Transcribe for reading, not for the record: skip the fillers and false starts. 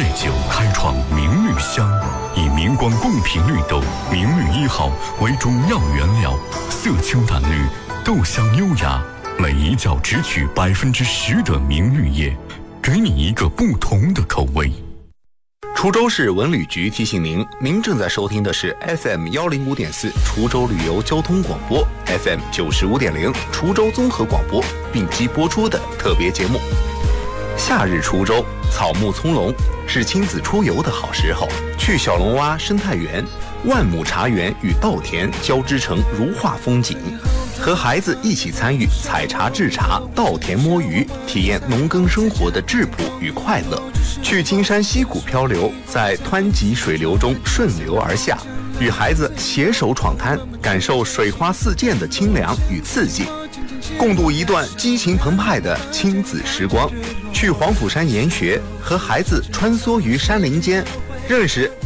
酒开创明绿香，以明光贡品绿豆明绿1号为中药原料，色清淡绿，豆香优雅，每一角只取10%的明绿叶，给你一个不同的口味。 滁州市文旅局提醒您，您正在收听的是 FM105.4 滁州旅游交通广播， FM95.0 滁州综合广播并机播出的特别节目。夏日滁州草木葱茏，是亲子出游的好时候。去小龙洼生态园、万亩茶园与稻田交织成如画风景，和孩子一起参与采茶制茶、稻田摸鱼，体验农耕生活的质朴与快乐。去金山溪谷漂流，在湍急水流中顺流而下，与孩子携手闯滩，感受水花四溅的清凉与刺激，共度一段激情澎湃的亲子时光。去黄甫山研学，和孩子穿梭于山林间，认识